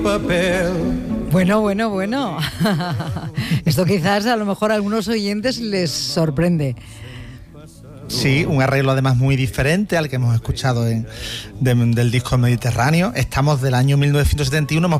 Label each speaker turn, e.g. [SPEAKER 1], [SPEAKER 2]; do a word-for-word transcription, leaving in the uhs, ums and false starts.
[SPEAKER 1] Bueno, bueno, bueno. Esto quizás a lo mejor a algunos oyentes les sorprende.
[SPEAKER 2] Sí, un arreglo además muy diferente al que hemos escuchado en, de, del disco Mediterráneo. Estamos del año mil novecientos setenta y uno, hemos